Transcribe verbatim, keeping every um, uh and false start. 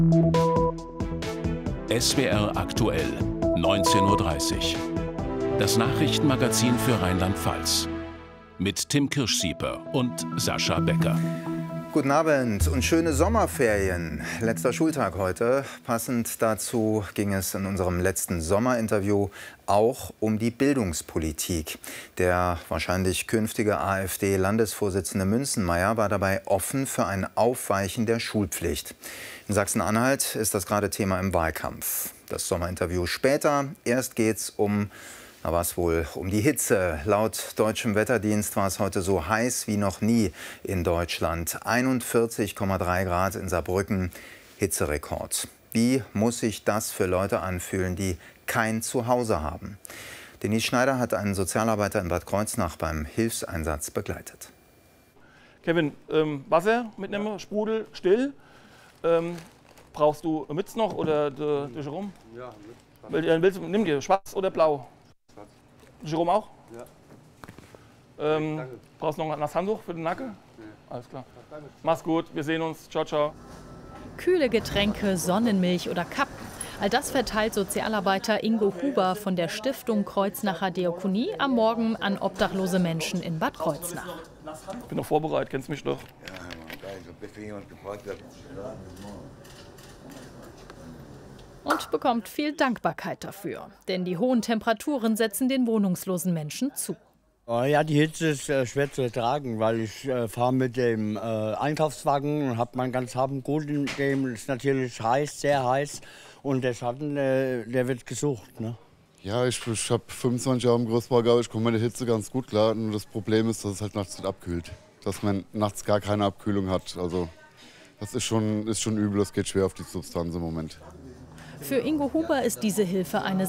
S W R aktuell, neunzehn Uhr dreißig. Das Nachrichtenmagazin für Rheinland-Pfalz. Mit Tim Kirschsieper und Sascha Becker. Guten Abend und schöne Sommerferien. Letzter Schultag heute. Passend dazu ging es in unserem letzten Sommerinterview auch um die Bildungspolitik. Der wahrscheinlich künftige AfD-Landesvorsitzende Münzenmaier war dabei offen für ein Aufweichen der Schulpflicht. In Sachsen-Anhalt ist das gerade Thema im Wahlkampf. Das Sommerinterview später. Erst geht es um Na was wohl? Um die Hitze. Laut deutschem Wetterdienst war es heute so heiß wie noch nie in Deutschland. einundvierzig Komma drei Grad in Saarbrücken, Hitzerekord. Wie muss sich das für Leute anfühlen, die kein Zuhause haben? Denise Schneider hat einen Sozialarbeiter in Bad Kreuznach beim Hilfseinsatz begleitet. Kevin, ähm, Wasser mitnehmen, Sprudel, still. Ähm, brauchst du Mütze noch oder de, de Jerome? Ja, mit. Willst, nimm dir schwarz oder blau? Jerome auch? Ja. Ähm, brauchst du noch ein Handtuch für den Nacken? Nee. Alles klar. Mach's gut, wir sehen uns. Ciao, ciao. Kühle Getränke, Sonnenmilch oder Kappen. All das verteilt Sozialarbeiter Ingo Huber von der Stiftung Kreuznacher Diakonie am Morgen an obdachlose Menschen in Bad Kreuznach. Ich bin noch vorbereitet, kennst mich doch. Und bekommt viel Dankbarkeit dafür. Denn die hohen Temperaturen setzen den wohnungslosen Menschen zu. Oh ja, die Hitze ist äh, schwer zu ertragen, weil ich äh, fahre mit dem äh, Einkaufswagen und habe mein ganzes Hab und Gut in dem. Ist natürlich heiß, sehr heiß. Und der Schatten, äh, der wird gesucht. Ne? Ja, ich, ich habe fünfundzwanzig Jahre im Großbau gearbeitet, ich komme mit der Hitze ganz gut klar. Und das Problem ist, dass es halt nachts nicht abkühlt. Dass man nachts gar keine Abkühlung hat. Also das ist schon, ist schon übel, das geht schwer auf die Substanz im Moment. Für Ingo Huber ist diese Hilfe eine